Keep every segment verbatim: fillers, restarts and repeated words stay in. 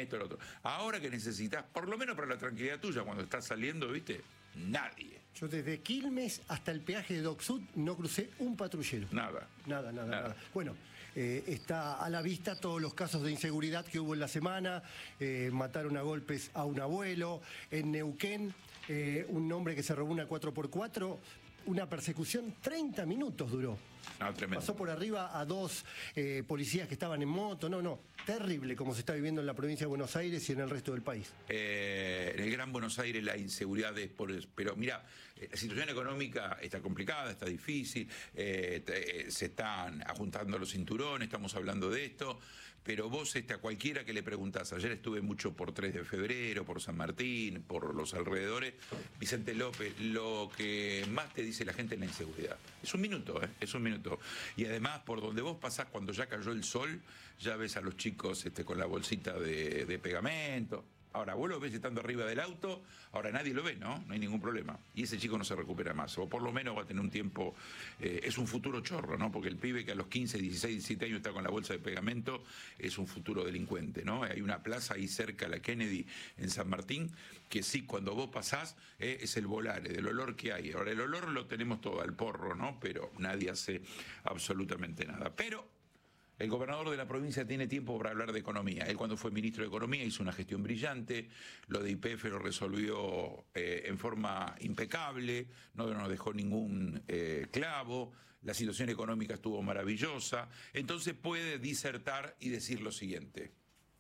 esto, lo otro. Ahora que necesitas, por lo menos para la tranquilidad tuya, cuando estás saliendo, ¿viste? Nadie. Yo desde Quilmes hasta el peaje de Dock Sud no crucé un patrullero. Nada. Nada, nada, Nada. nada. Bueno, eh, está a la vista todos los casos de inseguridad que hubo en la semana. Eh, mataron a golpes a un abuelo. En Neuquén, eh, un hombre que se robó una cuatro por cuatro. Una persecución, treinta minutos duró. No, tremendo. Pasó por arriba a dos eh, policías que estaban en moto. No, no. Terrible como se está viviendo en la provincia de Buenos Aires y en el resto del país. Eh, en el Gran Buenos Aires la inseguridad es por... Pero mira, la situación económica está complicada, está difícil, eh, te, eh, se están ajuntando los cinturones, estamos hablando de esto, pero vos este, a cualquiera que le preguntás, ayer estuve mucho por tres de febrero, por San Martín, por los alrededores, Vicente López, lo que más te dice la gente es la inseguridad. Es un minuto, ¿eh? Es un minuto. Y además, por donde vos pasás cuando ya cayó el sol, ya ves a los chicos este, con la bolsita de, de pegamento. Ahora, vos lo ves estando arriba del auto, ahora nadie lo ve, ¿no? No hay ningún problema. Y ese chico no se recupera más, o por lo menos va a tener un tiempo, eh, es un futuro chorro, ¿no? Porque el pibe que a los quince, dieciséis, diecisiete años está con la bolsa de pegamento es un futuro delincuente, ¿no? Hay una plaza ahí cerca, la Kennedy, en San Martín, que sí, cuando vos pasás, eh, es el volare, del olor que hay. Ahora, el olor lo tenemos todo, al porro, ¿no? Pero nadie hace absolutamente nada. Pero el gobernador de la provincia tiene tiempo para hablar de economía. Él cuando fue ministro de Economía hizo una gestión brillante, lo de Y P F lo resolvió eh, en forma impecable, no nos dejó ningún eh, clavo, la situación económica estuvo maravillosa, entonces puede disertar y decir lo siguiente.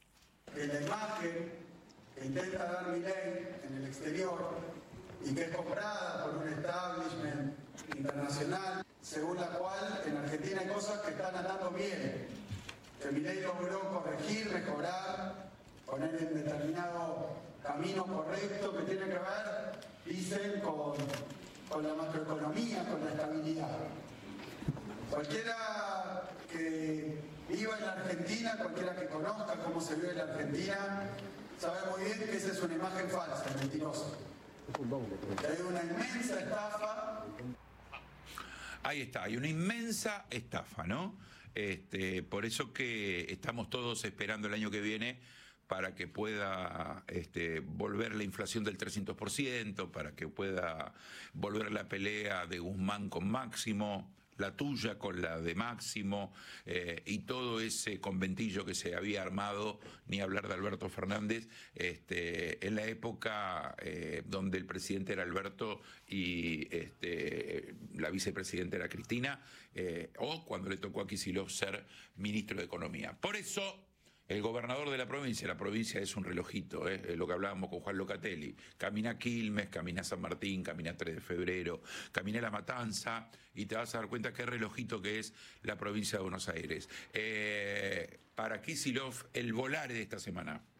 En la imagen que intenta dar Milei en el exterior y que es comprada por un establishment internacional, según la cual en Argentina hay cosas que están andando bien, que Milei logró corregir, mejorar, poner en determinado camino correcto que tiene que ver, dicen, con, con la macroeconomía, con la estabilidad. Cualquiera que viva en la Argentina, cualquiera que conozca cómo se vive en la Argentina, sabe muy bien que esa es una imagen falsa, mentirosa. Hay una inmensa estafa. Ahí está, hay una inmensa estafa, ¿no? Este, por eso que estamos todos esperando el año que viene para que pueda este, volver la inflación del trescientos por ciento, para que pueda volver la pelea de Guzmán con Máximo, la tuya con la de Máximo, eh, y todo ese conventillo que se había armado, ni hablar de Alberto Fernández, este, en la época eh, donde el presidente era Alberto y este, la vicepresidenta era Cristina, eh, o cuando le tocó a Kicillof ser ministro de Economía. Por eso el gobernador de la provincia, la provincia es un relojito, ¿eh? Lo que hablábamos con Juan Locatelli. Camina Quilmes, camina San Martín, camina tres de febrero, camina La Matanza y te vas a dar cuenta qué relojito que es la provincia de Buenos Aires. Eh, para Kicillof, el volare de esta semana.